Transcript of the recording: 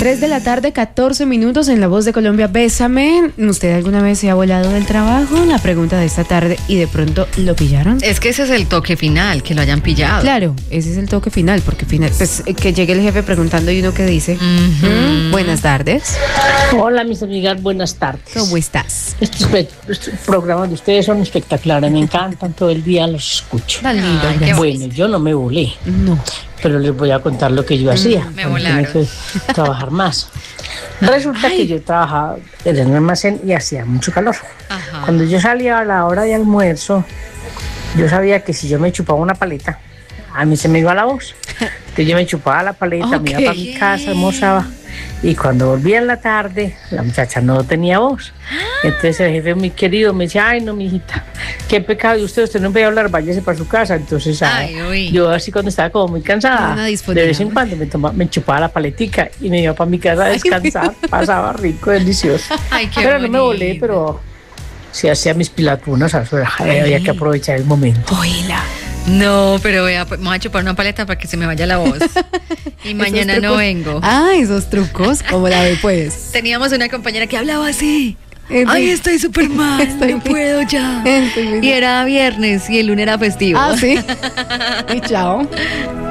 3 de la tarde, 14 minutos en La Voz de Colombia. Bésame. ¿Usted alguna vez se ha volado del trabajo? La pregunta de esta tarde. ¿Y de pronto lo pillaron? Es que ese es el toque final, que lo hayan pillado. Claro, ese es el toque final, porque pues, que llegue el jefe preguntando y uno que dice, buenas tardes. Hola, mis amigas, buenas tardes. ¿Cómo estás? Estos programas de ustedes son espectaculares, me encantan, todo el día los escucho. Tan lindo. Ay, Gracias. Bueno, yo no me volé, No. pero les voy a contar lo que yo hacía. me cuando volaron. tenía que trabajar más. Resulta que yo trabajaba en un almacén y hacía mucho calor. Ajá. Cuando yo salía a la hora de almuerzo, yo sabía que si yo me chupaba una paleta, a mí se me iba la voz. Entonces yo me chupaba la paleta, me iba Ok. para mi casa, almorzaba. Y cuando volvía en la tarde, la muchacha no tenía voz. Entonces el jefe muy querido me decía, ay no, mijita, qué pecado, y usted no puede hablar, váyase para su casa. Entonces yo así cuando estaba como muy cansada, Una de disfonía. vez en cuando me chupaba la paletica y me iba para mi casa a descansar. Pasaba rico, delicioso. Ay, qué Pero no me volé, bonito. pero sí hacía mis pilatunas, había que aprovechar el momento. Oíla. No, pero vea, me voy a chupar una paleta para que se me vaya la voz. Y mañana Esos no trucos. vengo. Ah, esos trucos, como la de pues. Teníamos una compañera que hablaba así. Estoy- Ay, estoy súper mal, Estoy no bien. puedo ya. Estoy bien. Y era viernes y el lunes era festivo. Ah, sí. Y chao.